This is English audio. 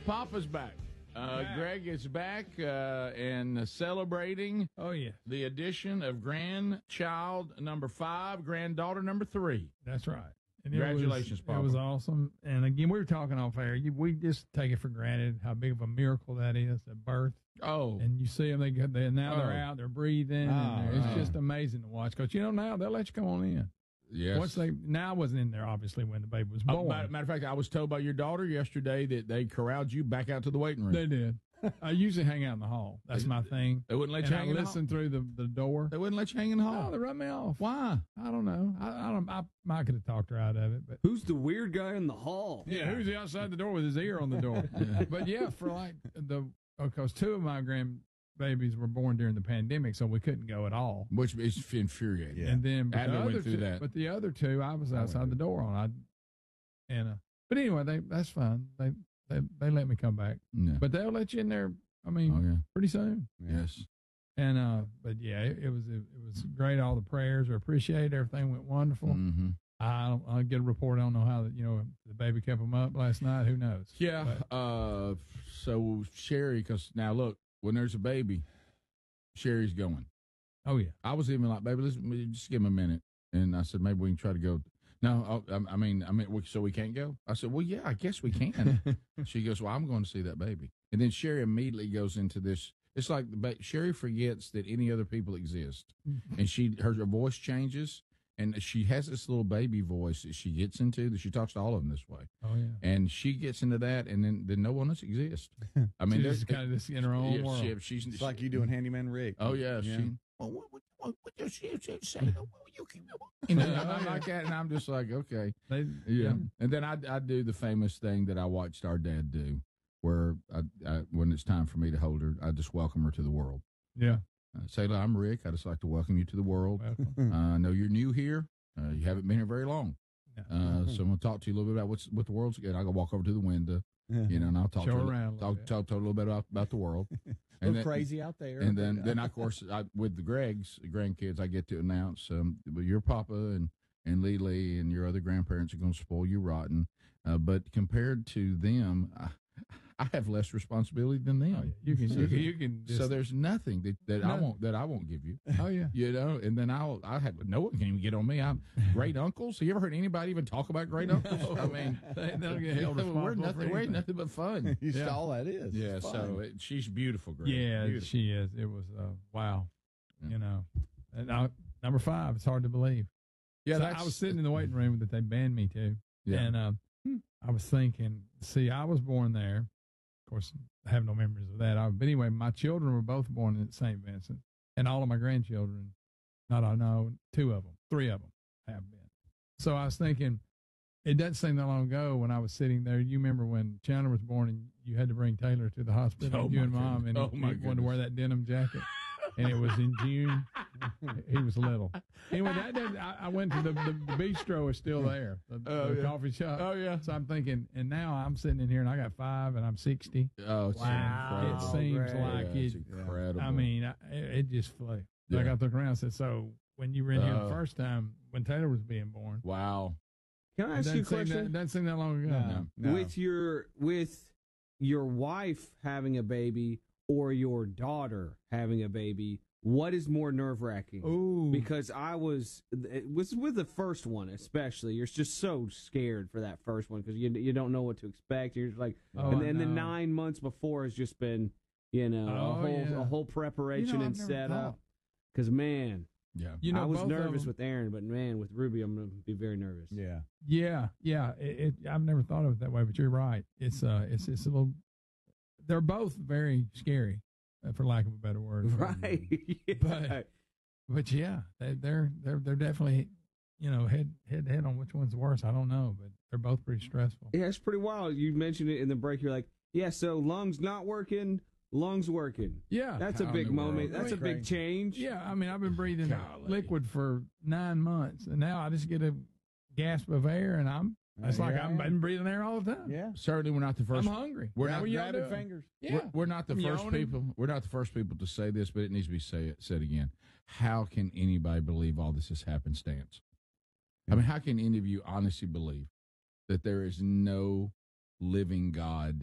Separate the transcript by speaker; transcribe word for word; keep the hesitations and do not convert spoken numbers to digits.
Speaker 1: Papa's back. Uh,
Speaker 2: back.
Speaker 1: Greg is back uh, and celebrating
Speaker 2: Oh, yeah.
Speaker 1: the addition of grandchild number five, granddaughter number three.
Speaker 2: That's right. And
Speaker 1: Congratulations,
Speaker 2: it was,
Speaker 1: Papa.
Speaker 2: It was awesome. And again, we were talking off air. You- We just take it for granted how big of a miracle that is at birth.
Speaker 1: Oh,
Speaker 2: And you see them, they, get- they now they're
Speaker 1: Oh.
Speaker 2: out, they're breathing.
Speaker 3: Oh,
Speaker 2: and they're- it's
Speaker 1: oh.
Speaker 2: just amazing to watch. Because, you know, now they'll let you come on in.
Speaker 1: yes.
Speaker 2: Once they, now I wasn't in there, obviously, when the baby was
Speaker 1: Oh,
Speaker 2: born.
Speaker 1: matter, matter of fact, I was told by your daughter yesterday that they corralled you back out to the waiting room.
Speaker 2: They did. I usually hang out in the hall. That's my thing.
Speaker 1: They wouldn't let
Speaker 2: And
Speaker 1: you
Speaker 2: I
Speaker 1: hang in the
Speaker 2: listen through the, the door.
Speaker 1: hall. They wouldn't let you hang in the hall.
Speaker 2: Oh, they run me off.
Speaker 1: Why?
Speaker 2: I don't know. I, I don't. I, I could have talked her out of it, but
Speaker 3: Who's the weird guy in the hall?
Speaker 2: yeah, who's outside the door with his ear on the door? But yeah, for like the because two of my grandbabies were born during the pandemic, so we couldn't go at all.
Speaker 1: Which is infuriating.
Speaker 4: Yeah.
Speaker 2: And then but
Speaker 1: Adler
Speaker 2: the
Speaker 1: went
Speaker 2: other
Speaker 1: through
Speaker 2: two,
Speaker 1: that.
Speaker 2: but the other two, I was
Speaker 4: I went
Speaker 2: outside the door on. I and uh, but anyway, they that's fine. They they they let me come back,
Speaker 1: Yeah.
Speaker 2: but they'll let you in there. I mean,
Speaker 1: Oh, yeah.
Speaker 2: pretty soon.
Speaker 1: Yes.
Speaker 2: And uh, but yeah, it, it was it, was great. All the prayers are appreciated. Everything went wonderful.
Speaker 1: Mm-hmm.
Speaker 2: I don't, I'll get a report. I don't know how that you know the baby kept them up last night. Who knows?
Speaker 1: Yeah.
Speaker 2: But-
Speaker 1: Uh, so Sherry, because now look, when there's a baby, Sherry's going.
Speaker 2: oh yeah.
Speaker 1: I was even like, baby, let's just give him a minute. And I said, maybe we can try to go. No, I, I mean, I mean, we- so we can't go. I said, well, yeah, I guess we can. She goes, well, I'm going to see that baby. And then Sherry immediately goes into this. It's like the ba- Sherry forgets that any other people exist, and she her, her voice changes, and she has this little baby voice that she gets into that she talks to all of them this way,
Speaker 2: Oh yeah.
Speaker 1: and she gets into that, and then then no one else exists. I mean,
Speaker 2: She's
Speaker 1: there's
Speaker 2: just kind of this in her own
Speaker 1: yeah,
Speaker 2: world.
Speaker 1: she, she's
Speaker 4: It's like you doing Handyman Rick.
Speaker 1: Oh yeah,
Speaker 4: Yeah.
Speaker 1: she. Well, what, what, what, what does she say? What you keep- You know, I'm like that, and I'm just like, okay,
Speaker 2: They,
Speaker 1: yeah. And then I, I do the famous thing that I watched our dad do, where I, I, when it's time for me to hold her, I just welcome her to the world.
Speaker 2: yeah.
Speaker 1: Uh, say, "Look, I'm Rick. I just like to welcome you to the world.
Speaker 2: Welcome.
Speaker 1: Uh, I know you're new here. Uh, you haven't been here very long.
Speaker 2: Yeah.
Speaker 1: Uh, so I'm going to talk to you a little bit about what's what the world's good. I'll go walk over to the window, you know, and I'll talk
Speaker 2: Show
Speaker 1: to her,
Speaker 2: her around a little
Speaker 1: talk,
Speaker 2: bit.
Speaker 1: talk to her a little bit about, about the world.
Speaker 4: A little
Speaker 1: then-
Speaker 4: crazy out there.
Speaker 1: And then,
Speaker 4: but,
Speaker 1: then
Speaker 4: uh,
Speaker 1: of course, I, with the Gregs, the grandkids, I get to announce, um, well, your papa and and Lee Lee and your other grandparents are going to spoil you rotten. Uh, but compared to them, I, I have less responsibility than them.
Speaker 2: Oh, yeah. You can,
Speaker 1: So,
Speaker 2: you can, you can just,
Speaker 1: so there's nothing that, that I
Speaker 2: Nothing.
Speaker 1: won't that I won't give you.
Speaker 2: oh yeah.
Speaker 1: You know, and then I'll I have no one can even get on me. I'm great uncles. Have you ever heard anybody even talk about great uncles? I mean,
Speaker 2: They don't get held
Speaker 1: we're
Speaker 2: responsible
Speaker 1: nothing.
Speaker 2: for
Speaker 1: We're
Speaker 2: anything.
Speaker 1: nothing but fun.
Speaker 4: you
Speaker 2: Yeah.
Speaker 4: all that is.
Speaker 1: Yeah.
Speaker 4: It's
Speaker 1: So
Speaker 4: fun.
Speaker 1: it, she's beautiful. Greg.
Speaker 2: Yeah,
Speaker 1: Beautiful.
Speaker 2: she is. It was uh, wow.
Speaker 1: Yeah.
Speaker 2: You know, and I, number five. It's hard to believe.
Speaker 1: Yeah.
Speaker 2: So
Speaker 1: that's,
Speaker 2: I was sitting in the waiting room that they banned me to,
Speaker 1: Yeah.
Speaker 2: and uh, I was thinking, see, I was born there. Of course, I have no memories of that. I, but anyway, my children were both born in Saint Vincent, and all of my grandchildren, not I know, two of them, three of them have been. So I was thinking, it doesn't seem that long ago when I was sitting there. You remember when Chandler was born and you had to bring Taylor to the hospital,
Speaker 1: Oh,
Speaker 2: and you
Speaker 1: my
Speaker 2: and mom,
Speaker 1: goodness.
Speaker 2: and
Speaker 1: Oh,
Speaker 2: he
Speaker 1: my
Speaker 2: wanted to wear
Speaker 1: goodness.
Speaker 2: that denim jacket. And it was in June. He was little. Anyway, that doesn't, I, I went to the, the, the bistro is still there, the,
Speaker 1: Oh,
Speaker 2: the
Speaker 1: yeah.
Speaker 2: coffee shop.
Speaker 1: Oh yeah.
Speaker 2: So I'm thinking, and now I'm sitting in here and I got five and I'm sixty.
Speaker 1: Oh, it's
Speaker 2: Wow.
Speaker 1: incredible.
Speaker 2: It seems
Speaker 3: Greg.
Speaker 2: like
Speaker 1: yeah, it's
Speaker 2: it.
Speaker 1: incredible.
Speaker 2: I mean, I, it, it just flew.
Speaker 1: Yeah.
Speaker 2: Like I looked around and said, so when you were in here
Speaker 1: Uh,
Speaker 2: the first time, when Taylor was being born,
Speaker 1: wow.
Speaker 3: Can I
Speaker 2: it
Speaker 3: ask you a
Speaker 2: doesn't seem
Speaker 3: question?
Speaker 2: that, doesn't seem that long ago.
Speaker 4: No, no.
Speaker 3: With your with your wife having a baby or your daughter having a baby, what is more nerve wracking?
Speaker 2: Ooh.
Speaker 3: Because I was it was with the first one especially. You're just so scared for that first one because you you don't know what to expect. You're just like,
Speaker 2: Oh,
Speaker 3: and
Speaker 2: I
Speaker 3: then the
Speaker 2: know.
Speaker 3: nine months before has just been, you know,
Speaker 2: Oh,
Speaker 3: a whole
Speaker 2: yeah.
Speaker 3: a whole preparation
Speaker 2: You know,
Speaker 3: and
Speaker 2: I've never
Speaker 3: setup.
Speaker 2: thought.
Speaker 3: Because man,
Speaker 1: Yeah.
Speaker 2: You know,
Speaker 3: I was
Speaker 2: both of
Speaker 3: nervous
Speaker 2: them-
Speaker 3: with Aaron, but man, with Ruby, I'm gonna be very nervous.
Speaker 4: Yeah.
Speaker 2: Yeah, yeah. It, it, I've never thought of it that way, but you're right. It's uh, it's it's a little. They're both very scary, uh, for lack of a better word.
Speaker 3: Right. Yeah.
Speaker 2: But- But yeah, they, they're they're they're definitely, you know, head head to head on which one's worse. I don't know, but they're both pretty stressful.
Speaker 3: Yeah, it's pretty wild. You mentioned it in the break. You're like, yeah, so lungs not working, lungs working.
Speaker 2: Yeah,
Speaker 3: That's a
Speaker 1: How in
Speaker 3: big
Speaker 1: the world?
Speaker 3: moment. That's a big
Speaker 4: Crazy.
Speaker 3: change.
Speaker 2: yeah. I mean, I've been breathing
Speaker 1: Golly.
Speaker 2: liquid for nine months, and now I just get a gasp of air, and I'm. It's
Speaker 4: Uh,
Speaker 2: like
Speaker 4: here I
Speaker 2: I've
Speaker 4: am.
Speaker 2: been breathing air all the time.
Speaker 4: Yeah.
Speaker 1: Certainly, we're not the
Speaker 2: I'm
Speaker 1: first.
Speaker 2: hungry.
Speaker 1: We're
Speaker 2: How
Speaker 1: not
Speaker 2: are y'all
Speaker 4: Rabbit
Speaker 2: doing?
Speaker 4: fingers.
Speaker 2: Yeah,
Speaker 1: We're, we're not the
Speaker 2: I'm
Speaker 1: first
Speaker 2: yawning.
Speaker 1: people. We're not the first people to say this, but it needs to be say, said again. How can anybody believe all this is happenstance? I mean, how can any of you honestly believe that there is no living God